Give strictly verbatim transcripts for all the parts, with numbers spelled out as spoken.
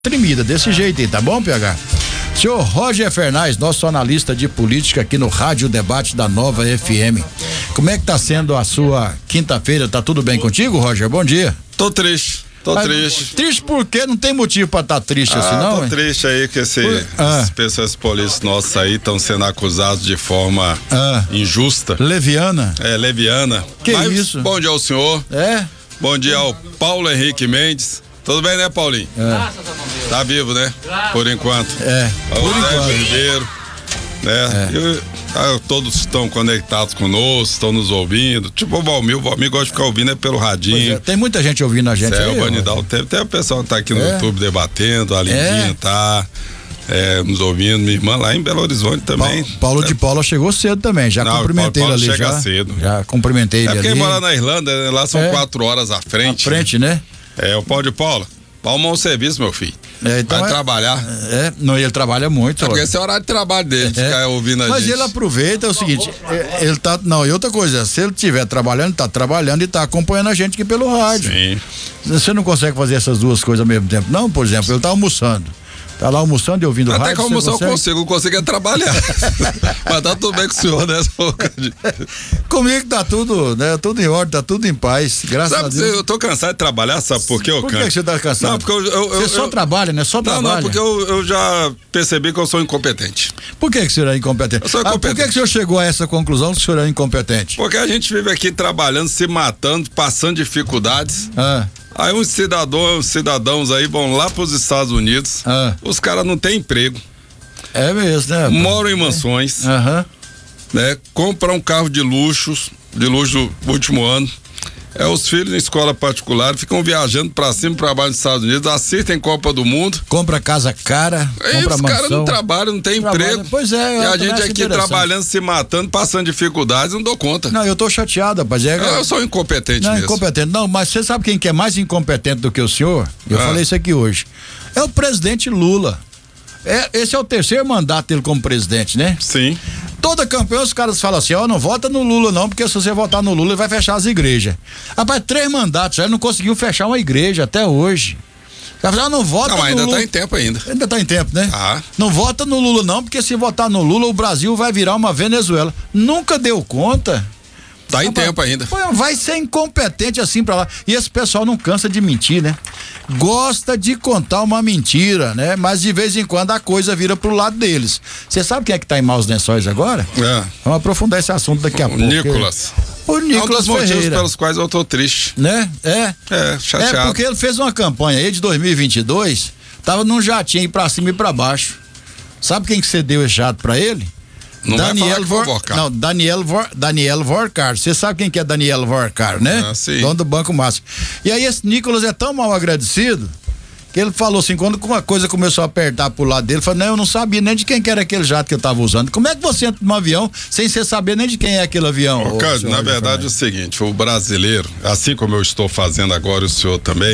Tremida, desse jeito aí, tá bom, P H? Senhor Roger Fernandes, nosso analista de política aqui no Rádio Debate da Nova F M. Como é que tá sendo a sua quinta-feira? Tá tudo bem contigo, Roger? Bom dia. Tô triste, tô Mas, triste. Triste porque não tem motivo pra estar tá triste ah, assim, não? Tô hein? triste aí que esse, Por... ah. essas pessoas polícias nossas aí estão sendo acusados de forma ah. injusta. Leviana? É, leviana. Que Mas, isso? Bom dia ao senhor. É? Bom dia ao Paulo Henrique Mendes. Tudo bem, né, Paulinho? É. Tá vivo, né? Por enquanto. É. Por enquanto. Ribeiro, né? É. E, ah, todos estão conectados conosco, estão nos ouvindo. Tipo o Valmir, o Valmir gosta de ficar ouvindo é pelo radinho. É, tem muita gente ouvindo a gente. É, aí, o Vanidal tem, tem o pessoal que tá aqui no é. YouTube debatendo, a Lindinha é. tá é, nos ouvindo, minha irmã lá em Belo Horizonte também. Paulo, Paulo é. de Paula chegou cedo também, já Não, cumprimentei Paulo, Paulo ele ali. chega já, cedo. Já cumprimentei ele é ali. É porque mora na Irlanda, né? Lá são é. quatro horas à frente. À frente, né? É, o Paulo de Paula. Palma é um serviço, meu filho. É, então Vai é, trabalhar. É, não, ele trabalha muito. É porque esse é o horário de trabalho dele, é. ficar ouvindo a Mas gente. Mas ele aproveita, é o seguinte, ele tá, não, e outra coisa, se ele estiver trabalhando, tá trabalhando e tá acompanhando a gente aqui pelo rádio. Sim. Você não consegue fazer essas duas coisas ao mesmo tempo, não? Por exemplo, ele tá almoçando. Tá lá almoçando e ouvindo Até rádio. Até que almoçar eu consigo, não consigo é trabalhar. Mas tá tudo bem com o senhor, né? Comigo tá tudo, né? Tudo em ordem, tá tudo em paz. Graças sabe, a Deus. Eu tô cansado de trabalhar, sabe por quê, Por que, que você tá cansado? Não, porque eu, eu, você eu, só eu, trabalha, né? Só não, trabalha. Não, porque eu, eu já percebi que eu sou incompetente. Por que, que o senhor é incompetente? Eu sou incompetente. Ah, por que, que o senhor chegou a essa conclusão que o senhor é incompetente? Porque a gente vive aqui trabalhando, se matando, passando dificuldades. Ah. Aí uns cidadãos, cidadãos aí vão lá pros Estados Unidos, ah. os caras não têm emprego. É mesmo, né? Moram em mansões, uhum. né? Compram um carro de luxo, de luxo do último ano. É, os filhos em escola particular ficam viajando pra cima e pra baixo nos Estados Unidos, assistem Copa do Mundo. Compra casa cara, e compra os caras não trabalham, não tem emprego. Pois é. E a gente aqui trabalhando, se matando, passando dificuldades, não dou conta. Não, eu tô chateado, rapaz. É, eu sou incompetente não, mesmo. incompetente. Não, mas você sabe quem que é mais incompetente do que o senhor? Eu ah. falei isso aqui hoje. É o presidente Lula. É, esse é o terceiro mandato dele como presidente, né? Sim. Toda campanha os caras falam assim, ó, oh, não vota no Lula não, porque se você votar no Lula ele vai fechar as igrejas. Rapaz, três mandatos, já não conseguiu fechar uma igreja até hoje. Já não vota não, no ainda Lula. Tá em tempo ainda. Ainda tá em tempo, né? Ah. Não vota no Lula não, porque se votar no Lula o Brasil vai virar uma Venezuela. Nunca deu conta. Tá em Rapaz, tempo ainda. Vai ser incompetente assim pra lá. E esse pessoal não cansa de mentir, né? Gosta de contar uma mentira, né? Mas de vez em quando a coisa vira pro lado deles. Você sabe quem é que tá em maus lençóis agora? É. Vamos aprofundar esse assunto daqui a o pouco. Nicolas. O Nicolas é um dos motivos Ferreira. pelos quais eu tô triste. Né? É. É, chateado. É porque ele fez uma campanha aí de dois mil e vinte e dois, tava num jatinho aí pra cima e pra baixo. Sabe quem que cedeu esse jato pra ele? Não Daniel Vor... Não, Daniel Vor... Daniel Vorcar. Você sabe quem que é Daniel Vorcar, né? Ah, sim. Dono do Banco Márcio. E aí esse Nicolas é tão mal agradecido que ele falou assim, quando uma coisa começou a apertar pro lado dele, ele falou, não, eu não sabia nem de quem que era aquele jato que eu tava usando. Como é que você entra num avião sem você saber nem de quem é aquele avião? Ô, Cássio, na verdade é o seguinte, o brasileiro, assim como eu estou fazendo agora, o senhor também,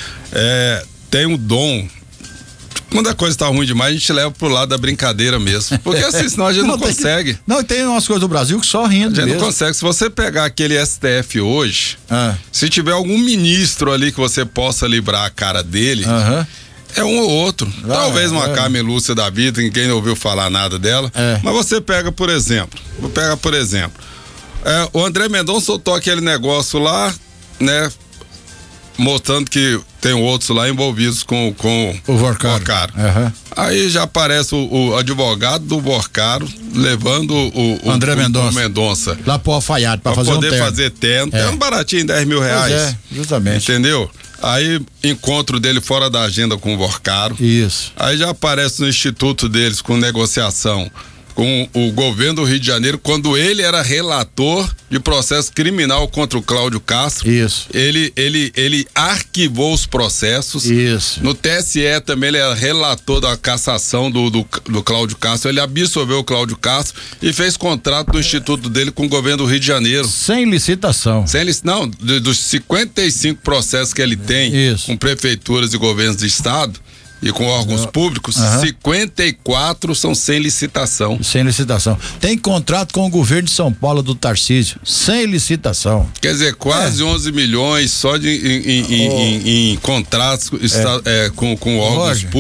é, tem um dom. Quando a coisa tá ruim demais, a gente leva pro lado da brincadeira mesmo. Porque assim, senão a gente não, não consegue. Que, não, tem umas coisas do Brasil que só rindo. A gente mesmo. não consegue. Se você pegar aquele S T F hoje, ah. se tiver algum ministro ali que você possa livrar a cara dele, uh-huh. é um ou outro. Ah, Talvez uma é. Carmen Lúcia da vida, ninguém não ouviu falar nada dela. É. Mas você pega, por exemplo, pega, por exemplo, é, o André Mendonça soltou aquele negócio lá, né? Mostrando que tem outros lá envolvidos com, com o Vorcaro. Vorcaro. Uhum. Aí já aparece o, o advogado do Vorcaro levando o, o André o, Mendonça. O Mendonça lá pro alfaiate pra, pra fazer poder um fazer terno. É. É um baratinho, dez mil reais. Pois é, justamente. Entendeu? Aí encontro dele fora da agenda com o Vorcaro. Isso. Aí já aparece no instituto deles com negociação com o governo do Rio de Janeiro, quando ele era relator de processo criminal contra o Cláudio Castro. Isso. Ele, ele, ele arquivou os processos. Isso. No T S E também ele era relator da cassação do, do, do Cláudio Castro. Ele absolveu o Cláudio Castro e fez contrato do instituto dele com o governo do Rio de Janeiro. Sem licitação. Sem licitação. Não, de, dos cinquenta e cinco processos que ele tem Isso. com prefeituras e governos de estado, e com órgãos públicos, uhum. cinquenta e quatro são sem licitação. Sem licitação. Tem contrato com o governo de São Paulo do Tarcísio, sem licitação. Quer dizer, quase é. onze milhões só de, em, em, oh. em, em, em contratos é. É, com, com órgãos Roger. públicos.